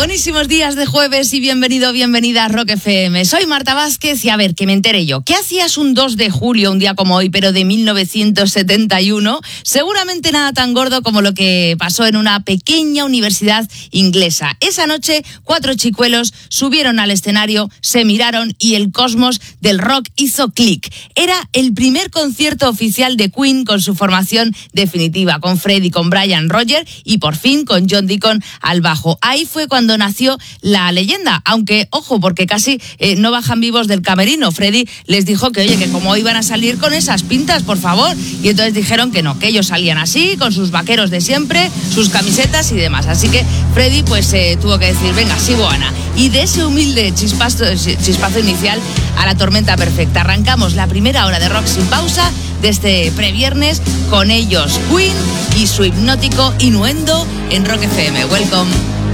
Buenísimos días de jueves y bienvenida a Rock FM. Soy Marta Vázquez y a ver, que me entere yo. ¿Qué hacías un 2 de julio, un día como hoy, pero de 1971? Seguramente nada tan gordo como lo que pasó en una pequeña universidad inglesa. Esa noche, 4 chicuelos subieron al escenario, se miraron y el cosmos del rock hizo clic. Era el primer concierto oficial de Queen con su formación definitiva, con Freddie, con Brian, Roger y por fin con John Deacon al bajo. Ahí fue cuando nació la leyenda, aunque, ojo, porque casi no bajan vivos del camerino. Freddie les dijo que, oye, que cómo iban a salir con esas pintas, por favor. Y entonces dijeron que no, que ellos salían así, con sus vaqueros de siempre, sus camisetas y demás. Así que Freddie pues tuvo que decir, venga, sí, Boana. Y de ese humilde chispazo inicial a la tormenta perfecta. Arrancamos la primera hora de rock sin pausa de este previernes con ellos, Queen y su hipnótico Innuendo en Rock FM. Welcome.